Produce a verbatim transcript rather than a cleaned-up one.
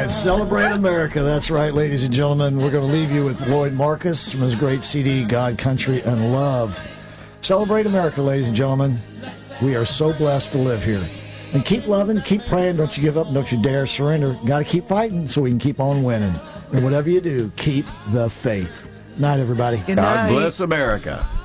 right, Celebrate America. That's right, ladies and gentlemen. We're going to leave you with Lloyd Marcus from his great C D, God, Country, and Love. Celebrate America, ladies and gentlemen. We are so blessed to live here. And keep loving, keep praying. Don't you give up. Don't you dare surrender. Got to keep fighting so we can keep on winning. And whatever you do, keep the faith. Night, everybody. Good God night. bless America.